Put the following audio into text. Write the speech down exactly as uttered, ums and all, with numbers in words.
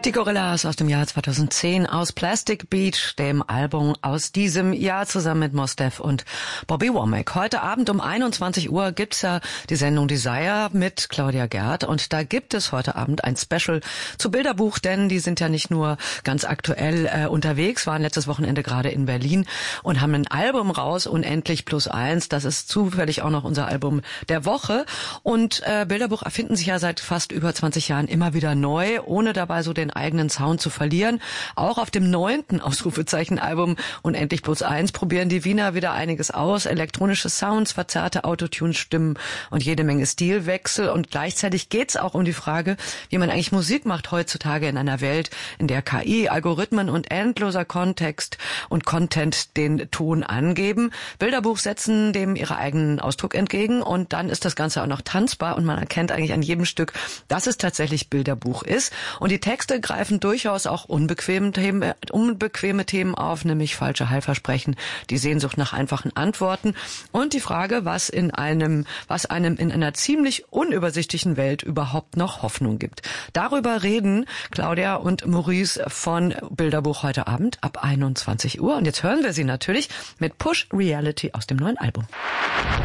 Die Gorillaz aus dem Jahr zweitausendzehn aus Plastic Beach, dem Album aus diesem Jahr, zusammen mit Mos Def und Bobby Womack. Heute Abend um einundzwanzig Uhr gibt's ja die Sendung Desire mit Claudia Gerd, und da gibt es heute Abend ein Special zu Bilderbuch, denn die sind ja nicht nur ganz aktuell äh, unterwegs, waren letztes Wochenende gerade in Berlin und haben ein Album raus, Unendlich plus eins. Das ist zufällig auch noch unser Album der Woche, und äh, Bilderbuch erfinden sich ja seit fast über zwanzig Jahren immer wieder neu, ohne dabei so den eigenen Sound zu verlieren. Auch auf dem neunten Ausrufezeichen-Album Unendlich plus eins probieren die Wiener wieder einiges aus. Elektronische Sounds, verzerrte Autotune-Stimmen und jede Menge Stilwechsel. Und gleichzeitig geht's auch um die Frage, wie man eigentlich Musik macht heutzutage in einer Welt, in der K I, Algorithmen und endloser Kontext und Content den Ton angeben. Bilderbuch setzen dem ihre eigenen Ausdruck entgegen, und dann ist das Ganze auch noch tanzbar, und man erkennt eigentlich an jedem Stück, dass es tatsächlich Bilderbuch ist. Und die Texte greifen durchaus auch unbequeme Themen, äh, unbequeme Themen auf, nämlich falsche Heilversprechen, die Sehnsucht nach einfachen Antworten und die Frage, was in einem, was einem in einer ziemlich unübersichtlichen Welt überhaupt noch Hoffnung gibt. Darüber reden Claudia und Maurice von Bilderbuch heute Abend ab einundzwanzig Uhr. Und jetzt hören wir sie natürlich mit Push Reality aus dem neuen Album.